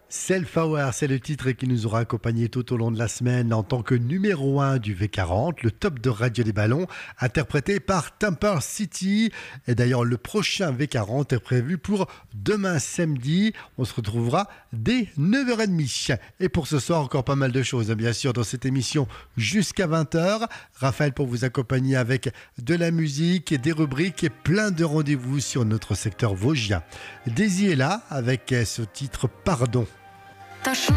Self Hour, c'est le titre qui nous aura accompagnés tout au long de la semaine en tant que numéro 1 du V40, le top de Radio des Ballons, interprété par Temper City. Et d'ailleurs, le prochain V40 est prévu pour demain samedi. On se retrouvera dès 9h30. Et pour ce soir, encore pas mal de choses, bien sûr, dans cette émission jusqu'à 20h. Raphaël pour vous accompagner avec de la musique et des rubriques et plein de rendez-vous sur notre secteur vosgien. Daisy est là avec ce titre Pardon. T'as changé.